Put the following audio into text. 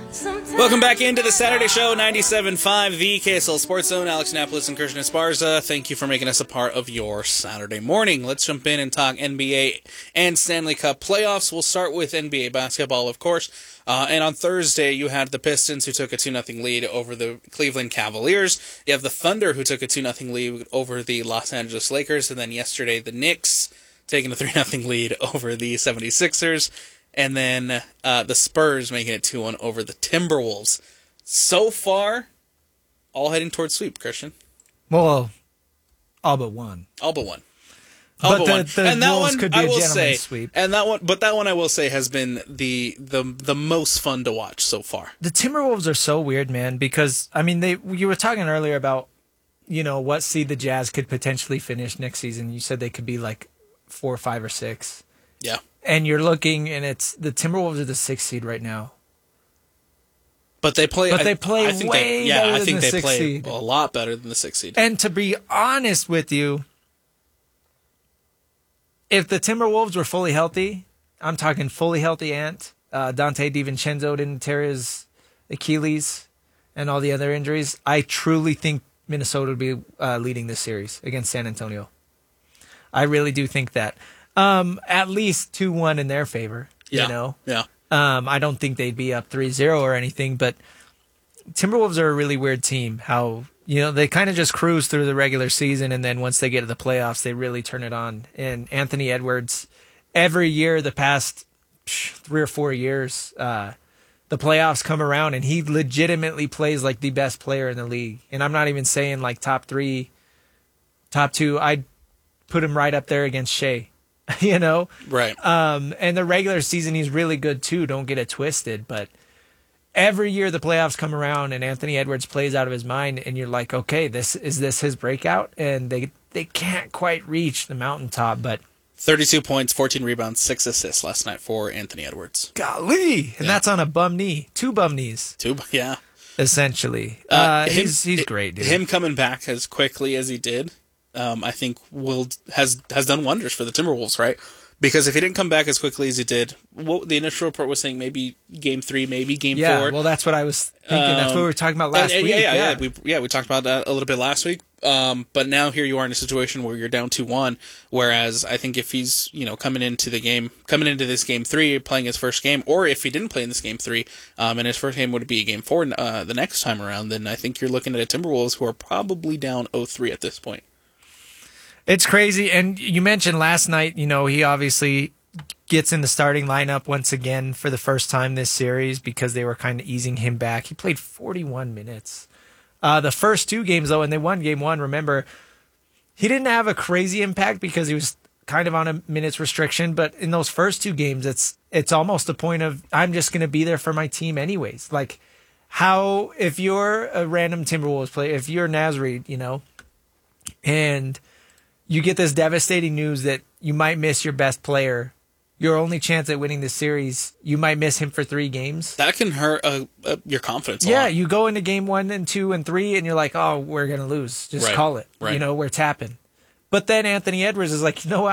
Welcome back into the Saturday Show, 97.5, the KSL Sports Zone. Alex Napolis and Christian Esparza, thank you for making us a part of your Saturday morning. Let's jump in and talk NBA and Stanley Cup playoffs. We'll start with NBA basketball, of course. And on Thursday, you had the Pistons, who took a 2-0 lead over the Cleveland Cavaliers. You have the Thunder, who took a 2-0 lead over the Los Angeles Lakers. And then yesterday, the Knicks taking a 3-0 lead over the 76ers. And then the Spurs making it 2-1 over the Timberwolves. So far, all heading towards sweep, Christian. Well, all but one. All but one. But the Wolves could be a gentleman's sweep. And that one I will say has been the most fun to watch so far. The Timberwolves are so weird, man, because I mean you were talking earlier about, what seed the Jazz could potentially finish next season. You said they could be like 4, 5, or 6. Yeah. And you're looking, and it's the Timberwolves are the 6th seed right now. But they play. I think way they better than the 6th play seed. A lot better than the 6th seed. And to be honest with you, if the Timberwolves were fully healthy, I'm talking fully healthy, Ant, Dante DiVincenzo didn't tear his Achilles and all the other injuries, I truly think Minnesota would be leading this series against San Antonio. I really do think that. At least 2-1 in their favor, Yeah. I don't think they'd be up 3-0 or anything, but Timberwolves are a really weird team. How, they kind of just cruise through the regular season, and then once they get to the playoffs, they really turn it on. And Anthony Edwards, every year the past 3 or 4 years, the playoffs come around, and he legitimately plays like the best player in the league. And I'm not even saying like top 3, top 2. I'd put him right up there against Shea. Right. And the regular season, he's really good too. Don't get it twisted. But every year the playoffs come around and Anthony Edwards plays out of his mind, and you're like, okay, this is his breakout? And they can't quite reach the mountaintop. But 32 points, 14 rebounds, 6 assists last night for Anthony Edwards. Golly, and that's on a bum knee, 2 bum knees, yeah, essentially. He's great, dude. Him coming back as quickly as he did, I think has done wonders for the Timberwolves, right? Because if he didn't come back as quickly as he did, the initial report was saying maybe Game 3, maybe Game 4. Yeah, well, that's what I was thinking. That's what we were talking about last week. We talked about that a little bit last week. But now here you are in a situation where you're down 2-1. Whereas I think if he's coming into this Game 3, playing his first game, or if he didn't play in this Game 3, and his first game would be Game 4 the next time around, then I think you're looking at a Timberwolves who are probably down 0-3 at this point. It's crazy. And you mentioned last night, he obviously gets in the starting lineup once again for the first time this series because they were kind of easing him back. He played 41 minutes. The first 2 games, though, and they won Game 1, remember, he didn't have a crazy impact because he was kind of on a minutes restriction. But in those first 2 games, it's almost a point of, I'm just going to be there for my team anyways. Like, how, if you're a random Timberwolves player, if you're Nasri, and you get this devastating news that you might miss your best player, your only chance at winning this series, you might miss him for 3 games. That can hurt your confidence a lot. Yeah, you go into Game 1 and 2 and 3, and you're like, oh, we're going to lose. Just call it. Right. We're tapping. But then Anthony Edwards is like, you know what?